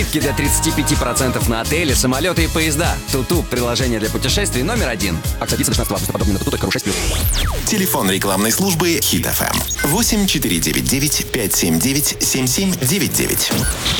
Скидки до 35% на отели, самолеты и поезда. Туту – приложение для путешествий номер 1. Акция длится до 16 августа. Подробнее на tutu.ru 6+. Телефон рекламной службы Hit FM 8499 579 7799.